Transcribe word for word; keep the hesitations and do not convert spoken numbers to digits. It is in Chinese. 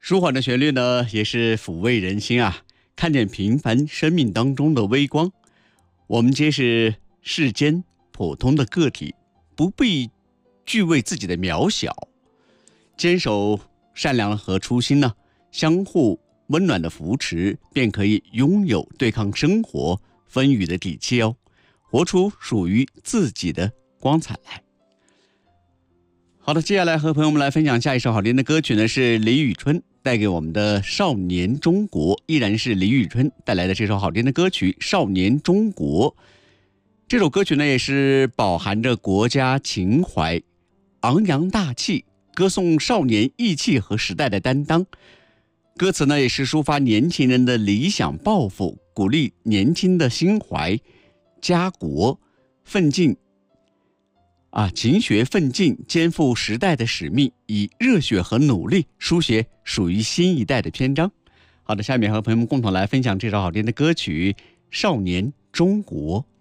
舒缓的旋律呢，也是抚慰人心啊。看见平凡生命当中的微光，我们皆是世间普通的个体，不必惧畏自己的渺小，坚守善良和初心呢，相互温暖的扶持，便可以拥有对抗生活风雨的底气哦，活出属于自己的光彩来。好的，接下来和朋友们来分享下一首好听的歌曲呢，是李宇春带给我们的《少年中国》，依然是李宇春带来的这首好听的歌曲《少年中国》。这首歌曲呢，也是饱含着国家情怀，昂扬大气，歌颂少年义气和时代的担当。歌词呢，也是抒发年轻人的理想抱负，鼓励年轻的心怀家国奋进啊，勤学奋进，肩负时代的使命，以热血和努力书写属于新一代的篇章。好的，下面和朋友们共同来分享这首好听的歌曲《少年中国》。